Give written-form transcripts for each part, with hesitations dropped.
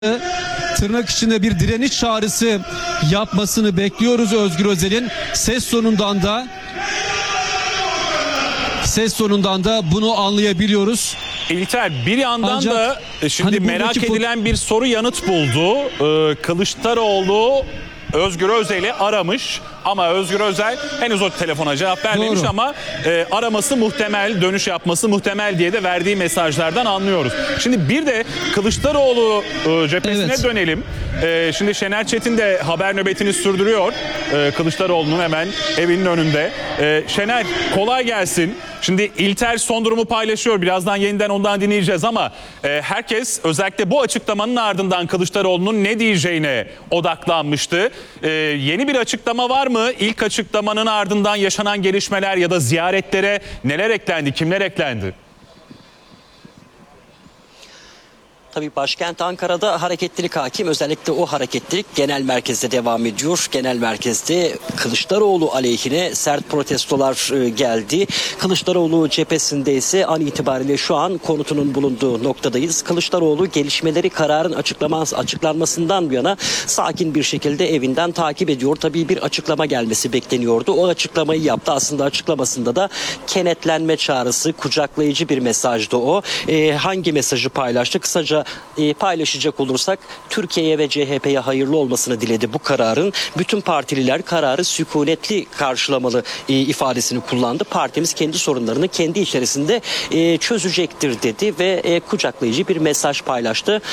tırnak içinde bir direniş çağrısı yapmasını bekliyoruz Özgür Özel'in. Ses sonundan da bunu anlayabiliyoruz. İlter, bir yandan Ancak, da şimdi merak edilen bir soru yanıt buldu. Kılıçdaroğlu Özgür Özel'i aramış ama Özgür Özel henüz o telefona cevap vermemiş. Doğru. Ama araması muhtemel, dönüş yapması muhtemel diye de verdiği mesajlardan anlıyoruz. Şimdi bir de Kılıçdaroğlu cephesine dönelim. Şimdi Şener Çetin de haber nöbetini sürdürüyor. Kılıçdaroğlu'nun hemen evinin önünde. Şener, kolay gelsin. Şimdi İlter son durumu paylaşıyor. Birazdan yeniden ondan dinleyeceğiz ama herkes özellikle bu açıklamanın ardından Kılıçdaroğlu'nun ne diyeceğine odaklanmıştı. Yeni bir açıklama var mı? İlk açıklamanın ardından yaşanan gelişmeler ya da ziyaretlere neler eklendi, kimler eklendi? Tabii başkent Ankara'da hareketlilik hakim. Özellikle o hareketlilik genel merkezde devam ediyor. Genel merkezde Kılıçdaroğlu aleyhine sert protestolar geldi. Kılıçdaroğlu cephesinde ise an itibariyle şu an konutunun bulunduğu noktadayız. Kılıçdaroğlu gelişmeleri kararın açıklanmasından bu yana sakin bir şekilde evinden takip ediyor. Tabii bir açıklama gelmesi bekleniyordu. O açıklamayı yaptı. Aslında açıklamasında da kenetlenme çağrısı, kucaklayıcı bir mesajdı o. Hangi mesajı paylaştı? Kısaca paylaşacak olursak Türkiye'ye ve CHP'ye hayırlı olmasını diledi bu kararın. Bütün partililer kararı sükunetli karşılamalı ifadesini kullandı. Partimiz kendi sorunlarını kendi içerisinde çözecektir dedi ve kucaklayıcı bir mesaj paylaştı.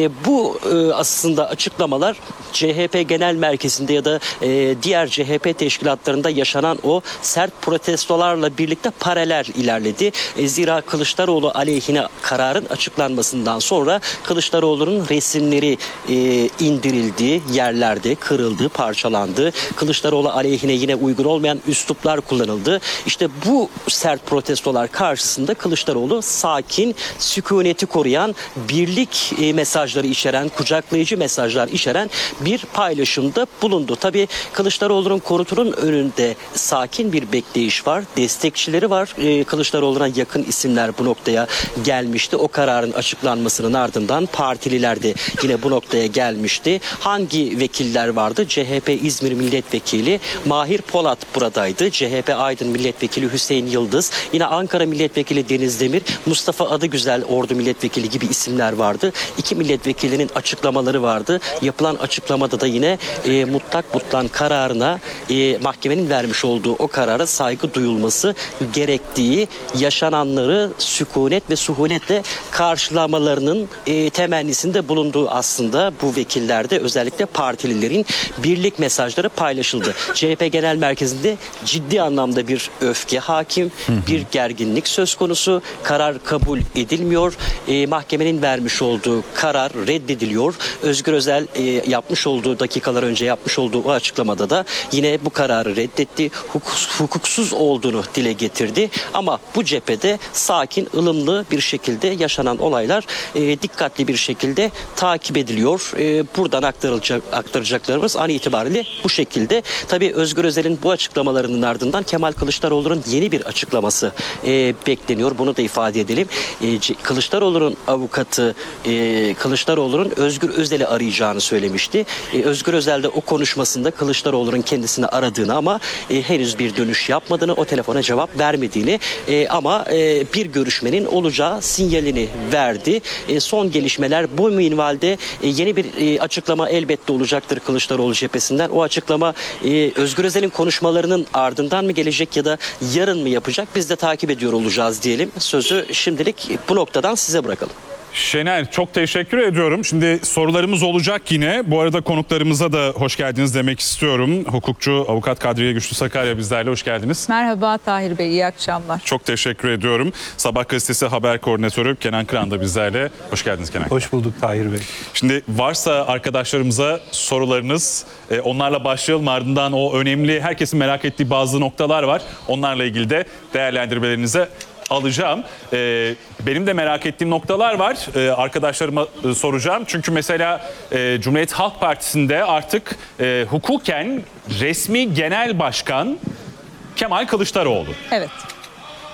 Bu aslında açıklamalar CHP Genel Merkezi'nde ya da diğer CHP teşkilatlarında yaşanan o sert protestolarla birlikte paralel ilerledi. Zira Kılıçdaroğlu aleyhine kararın açıklanmasından sonra Kılıçdaroğlu'nun resimleri indirildi, yerlerde kırıldı, parçalandı. Kılıçdaroğlu aleyhine yine uygun olmayan üsluplar kullanıldı. İşte bu sert protestolar karşısında Kılıçdaroğlu sakin, sükuneti koruyan, birlik mesajları içeren, kucaklayıcı mesajlar içeren bir paylaşımda bulundu. Tabii Kılıçdaroğlu'nun konutunun önünde sakin bir bekleyiş var. Destekçileri var. Kılıçdaroğlu'na yakın isimler bu noktaya gelmişti. O kararın açıklanmasının ardından partililer de yine bu noktaya gelmişti. Hangi vekiller vardı? CHP İzmir Milletvekili Mahir Polat buradaydı. CHP Aydın Milletvekili Hüseyin Yıldız. Yine Ankara Milletvekili Deniz Demir, Mustafa Adıgüzel Ordu Milletvekili gibi isimler vardı. İki milletvekilinin açıklamaları vardı. Yapılan açıklamada da yine mutlak butlan kararına mahkemenin vermiş olduğu o karara saygı duyulması gerektiği, yaşananları sükunet ve suhunetle karşılamalarının temennisinde bulunduğu aslında bu vekillerde özellikle partililerin birlik mesajları paylaşıldı. CHP Genel Merkezi'nde ciddi anlamda bir öfke hakim, bir gerginlik söz konusu. Karar kabul edilmiyor. Mahkemenin vermiş olduğu karar reddediliyor. Özgür Özel yapmış olduğu dakikalar önce yapmış olduğu o açıklamada da yine bu kararı reddetti. Hukuksuz olduğunu dile getirdi. Ama bu cephede sakin, ılımlı bir şekilde yaşanan olaylar dikkatli bir şekilde takip ediliyor. Buradan aktaracaklarımız an itibariyle bu şekilde. Tabii Özgür Özel'in bu açıklamalarının ardından Kemal Kılıçdaroğlu'nun yeni bir açıklaması bekleniyor. Bunu da ifade edelim. Kılıçdaroğlu'nun avukatı Kılıçdaroğlu'nun Özgür Özel'i arayacağını söylemişti. Özgür Özel de o konuşmasında Kılıçdaroğlu'nun kendisini aradığını ama henüz bir dönüş yapmadığını, o telefona cevap vermediğini ama bir görüşmenin olacağı sinyalini verdi. Son gelişmeler bu minvalde yeni bir açıklama elbette olacaktır Kılıçdaroğlu cephesinden. O açıklama Özgür Özel'in konuşmalarının ardından mı gelecek ya da yarın mı yapacak? Biz de takip ediyor olacağız diyelim. Sözü şimdilik bu noktadan size bırakalım. Şener, çok teşekkür ediyorum. Şimdi sorularımız olacak yine. Bu arada konuklarımıza da hoş geldiniz demek istiyorum. Hukukçu Avukat Kadriye Güçlü Sakarya bizlerle, hoş geldiniz. Merhaba Tahir Bey, iyi akşamlar. Çok teşekkür ediyorum. Sabah gazetesi haber koordinatörü Kenan Kıran da bizlerle. Hoş geldiniz Kenan. Hoş bulduk Tahir Bey. Şimdi varsa arkadaşlarımıza sorularınız, onlarla başlayalım. Ardından o önemli, herkesin merak ettiği bazı noktalar var. Onlarla ilgili de değerlendirmelerinize alacağım. Benim de merak ettiğim noktalar var. Arkadaşlarıma soracağım. Çünkü mesela Cumhuriyet Halk Partisi'nde artık hukuken resmi genel başkan Kemal Kılıçdaroğlu. Evet.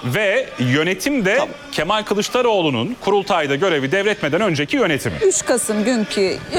ve yönetim de Kemal Kılıçdaroğlu'nun kurultayda görevi devretmeden önceki yönetimi. 3 Kasım günkü